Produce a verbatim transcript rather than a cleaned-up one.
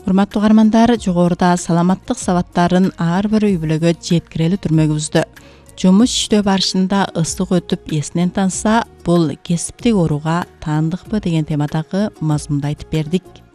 Урматтуу угармандар, жогоруда саламаттык сабаттарын ар бир үй бүлөгө жеткирели түрмөгүбүздө. Жумуш иштөө барышында ысык өтүп эсинен танса, бул кесиптик ооруга таандыкпы деген темадагы мазмунду айтып бердик.